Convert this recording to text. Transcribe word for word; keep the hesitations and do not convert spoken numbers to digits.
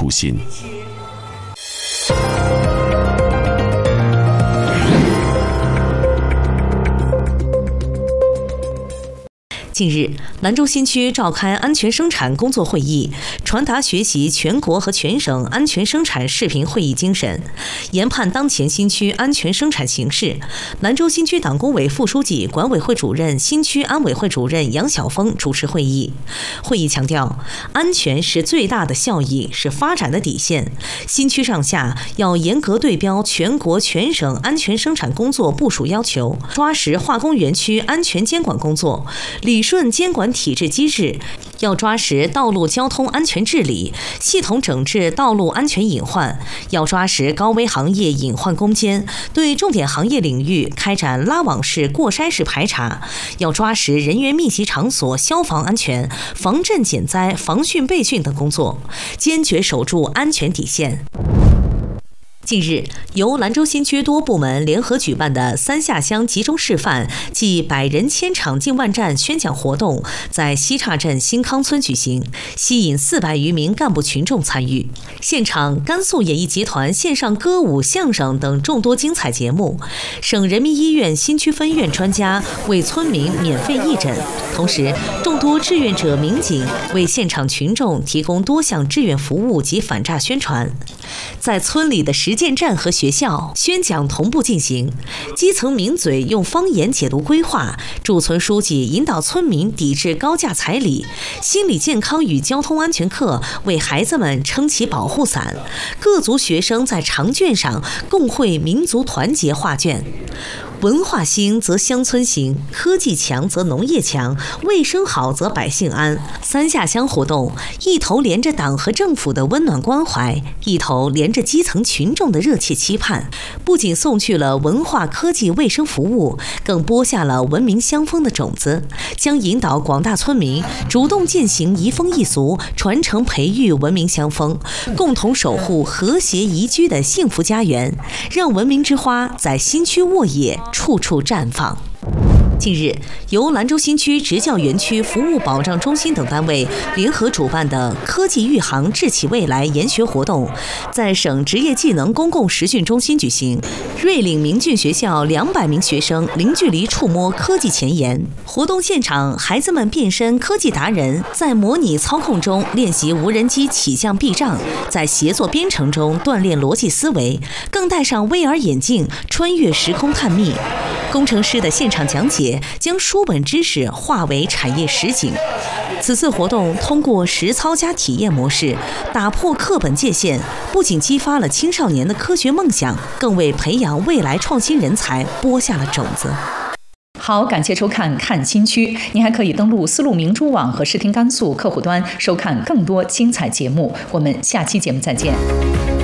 初心。 近日，兰州新区召开安全生产工作会议，传达学习全国和全省安全生产视频会议精神，研判当前新区安全生产形势。兰州新区党工委副书记、管委会主任、新区安委会主任杨晓峰主持会议。会议强调，安全是最大的效益，是发展的底线。新区上下要严格对标全国全省安全生产工作部署要求，抓实化工园区安全监管工作，理顺监管体制机制，要抓实道路交通安全治理，系统整治道路安全隐患，要抓实高危行业隐患攻坚，对重点行业领域开展拉网式、过筛式排查，要抓实人员密集场所消防安全、防震减灾、防汛备汛等工作，坚决守住安全底线。近日，由兰州新区多部门联合举办的三下乡集中示范暨百人千场进万战宣讲活动在西岔镇新康村举行，吸引四百余名干部群众参与。现场，甘肃演艺集团线上歌舞、相声等众多精彩节目，省人民医院新区分院专家为村民免费义诊，同时，众多志愿者民警为现场群众提供多项志愿服务及反诈宣传。在村里的实践站和学校，宣讲同步进行，基层名嘴用方言解读规划，驻村书记引导村民抵制高价彩礼，心理健康与交通安全课为孩子们撑起保护伞，各族学生在长卷上共绘民族团结画卷。文化兴则乡村兴，科技强则农业强，卫生好则百姓安。三下乡活动一头连着党和政府的温暖关怀，一头连着基层群众的热切期盼，不仅送去了文化、科技、卫生服务，更播下了文明乡风的种子，将引导广大村民主动践行移风易俗，传承培育文明乡风，共同守护和谐宜居的幸福家园，让文明之花在新区沃野处处绽放。近日，由兰州新区职教园区服务保障中心等单位联合主办的科技育航智启未来研学活动，在省职业技能公共实训中心举行。瑞岭明峻学校两百名学生零距离触摸科技前沿。活动现场，孩子们变身科技达人，在模拟操控中练习无人机起降避障，在协作编程中锻炼逻辑思维，更戴上 V R 眼镜穿越时空探秘。工程师的现场讲解将书本知识化为产业实景。此次活动通过实操加体验模式，打破课本界限，不仅激发了青少年的科学梦想，更为培养未来创新人才播下了种子。 好，感谢收看《看新区》，您还可以登录丝路明珠网和视听甘肃客户端收看更多精彩节目。我们下期节目再见。